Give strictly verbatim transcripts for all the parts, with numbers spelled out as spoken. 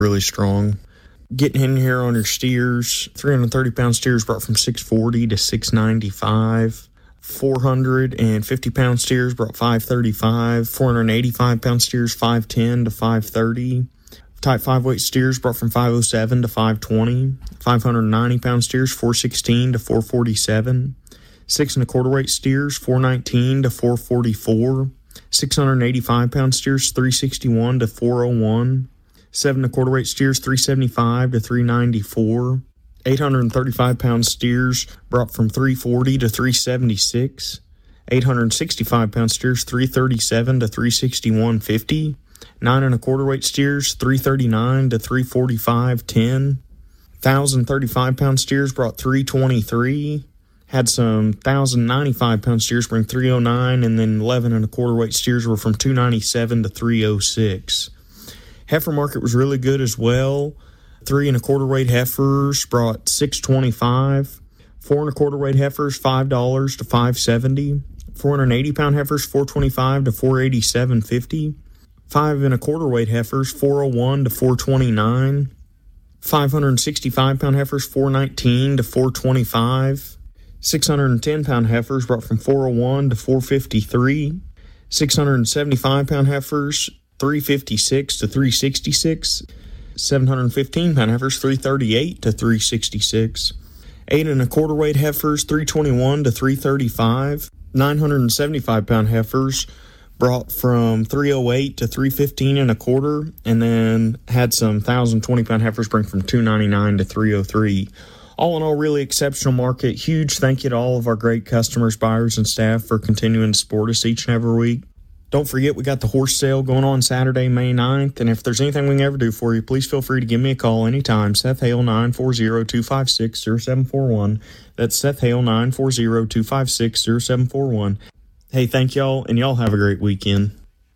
really strong. Getting in here on your steers, three hundred thirty pound steers brought from six forty to six ninety-five. four hundred fifty pound steers brought five thirty-five. four hundred eighty-five pound steers five ten to five thirty. Type five weight steers brought from five oh seven to five twenty. five hundred ninety pound steers four sixteen to four forty-seven. Six and a quarter weight steers four nineteen to four forty-four. six hundred eighty-five pound steers three sixty-one to four oh one. Seven and a quarter weight steers three seventy-five to three ninety-four. eight hundred thirty-five pound steers brought from three forty to three seventy-six. eight hundred sixty-five pound steers three thirty-seven to three sixty-one fifty. Nine and a quarter weight steers three thirty-nine to three forty-five ten. one thousand thirty-five pound steers brought three twenty-three. Had some one thousand ninety-five pound steers bring three oh nine, and then eleven and a quarter weight steers were from two ninety-seven to three oh six. Heifer market was really good as well. Three and a quarter weight heifers brought six twenty-five. Four and a quarter weight heifers five dollars to five seventy. four hundred eighty pound heifers four twenty-five to four eighty-seven fifty. Five and a quarter weight heifers four oh one to four twenty-nine. five hundred sixty-five pound heifers four nineteen to four twenty-five. six hundred ten pound heifers brought from four oh one to four fifty-three. six hundred seventy-five pound heifers three fifty-six to three sixty-six. seven hundred fifteen pound heifers three thirty-eight to three sixty-six. Eight and a quarter weight heifers three twenty-one to three thirty-five. nine hundred seventy-five pound heifers brought from three oh eight to three fifteen and a quarter, and then had some one thousand twenty pound heifers bring from two ninety-nine to three oh three. All in all, really exceptional market. Huge thank you to all of our great customers, buyers, and staff for continuing to support us each and every week. Don't forget, we got the horse sale going on Saturday, May ninth, and if there's anything we can ever do for you, please feel free to give me a call anytime. Seth Hale, nine four zero, two five six, zero seven four one. That's Seth Hale, nine four zero, two five six, zero seven four one. Hey, thank y'all, and y'all have a great weekend.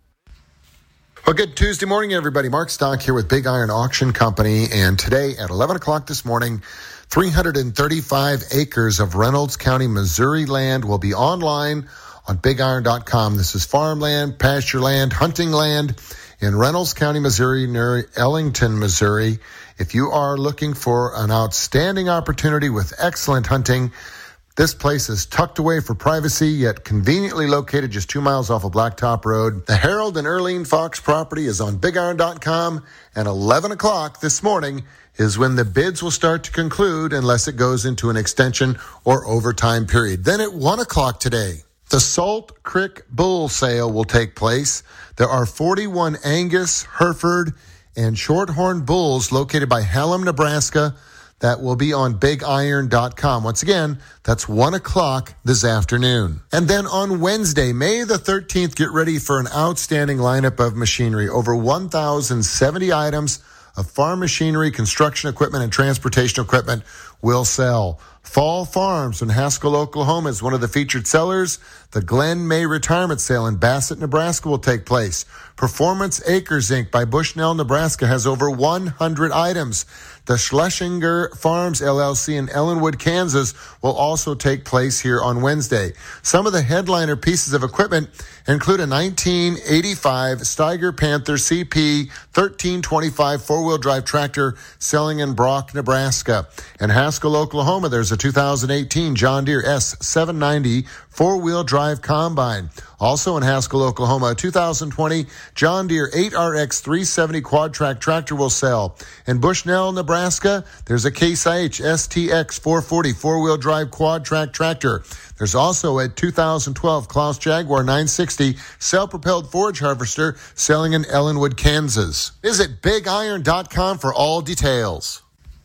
Well, good Tuesday morning, everybody. Mark Stock here with Big Iron Auction Company, and today at eleven o'clock this morning, three hundred thirty-five acres of Reynolds County, Missouri land will be online on big iron dot com. This is farmland, pasture land, hunting land in Reynolds County, Missouri, near Ellington, Missouri. If you are looking for an outstanding opportunity with excellent hunting, this place is tucked away for privacy, yet conveniently located just two miles off of Blacktop Road. The Harold and Earlene Fox property is on big iron dot com, and eleven o'clock this morning is when the bids will start to conclude unless it goes into an extension or overtime period. Then at one o'clock today, the Salt Creek Bull Sale will take place. There are forty-one Angus, Hereford, and Shorthorn bulls located by Hallam, Nebraska, that will be on big iron dot com. Once again, that's one o'clock this afternoon. And then on Wednesday, May the thirteenth, get ready for an outstanding lineup of machinery. Over one thousand seventy items of farm machinery, construction equipment, and transportation equipment will sell. Fall Farms in Haskell, Oklahoma is one of the featured sellers. The Glen May Retirement Sale in Bassett, Nebraska will take place. Performance Acres, Incorporated by Bushnell, Nebraska has over one hundred items. The Schlesinger Farms, L L C in Ellenwood, Kansas will also take place here on Wednesday. Some of the headliner pieces of equipment include a nineteen eighty-five Steiger Panther C P thirteen twenty-five four-wheel drive tractor selling in Brock, Nebraska. In Haskell, Oklahoma, there's a two thousand eighteen John Deere S seven ninety four-wheel drive combine. Also in Haskell, Oklahoma, a two thousand twenty John Deere eight R X three seventy quad track tractor will sell. In Bushnell, Nebraska, there's a Case I H S T X four forty four-wheel drive quad track tractor. There's also a two thousand twelve Klaus Jaguar nine sixty self-propelled forage harvester selling in Ellenwood, Kansas. Visit big iron dot com for all details.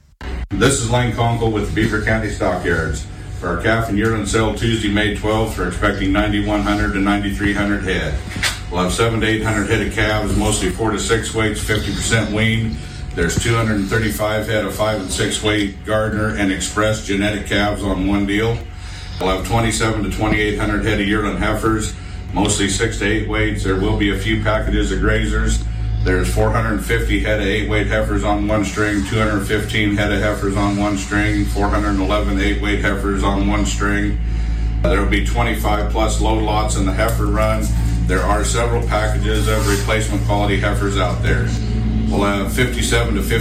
This is Lane Conkle with Beaver County Stockyards. For our calf and yearling sale Tuesday, May twelfth, we're expecting ninety-one hundred to ninety-three hundred head. We'll have seven to eight hundred head of calves, mostly four to six weights, fifty percent weaned. There's two hundred thirty-five head of five and six weight Gardner and Express genetic calves on one deal. We'll have twenty-seven to twenty-eight hundred head of yearling heifers, mostly six to eight weights. There will be a few packages of grazers. There's four hundred fifty head of eight-weight heifers on one string, two hundred fifteen head of heifers on one string, four hundred eleven eight-weight heifers on one string. There will be twenty-five plus load lots in the heifer run. There are several packages of replacement quality heifers out there. We'll have fifty-seven to fifty